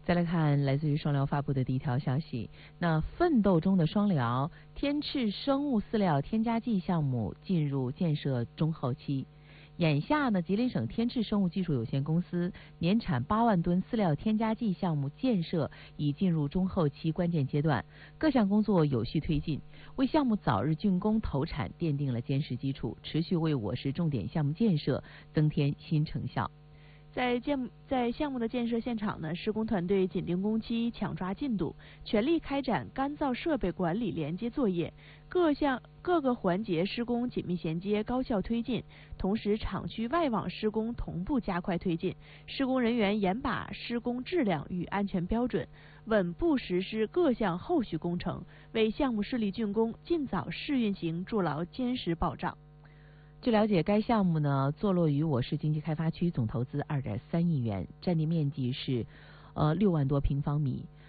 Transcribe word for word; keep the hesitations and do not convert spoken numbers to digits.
再来看来自于双疗发布的第一条消息，那奋斗中的双疗天翅生物饲料添加剂项目进入建设中后期。眼下呢，吉林省天翅生物技术有限公司年产八万吨饲料添加剂项目建设已进入中后期关键阶段，各项工作有序推进，为项目早日竣工投产奠定了坚实基础，持续为我市重点项目建设增添新成效。 在建在项目的建设现场呢，施工团队紧盯工期，抢抓进度，全力开展干燥设备管理连接作业，各项各个环节施工紧密衔接，高效推进。同时，厂区外网施工同步加快推进，施工人员严把施工质量与安全标准，稳步实施各项后续工程，为项目顺利竣工、尽早试运行筑牢坚实保障。 据了解，该项目呢坐落于我市经济开发区，总投资二点三亿元，占地面积是呃六万多平方米。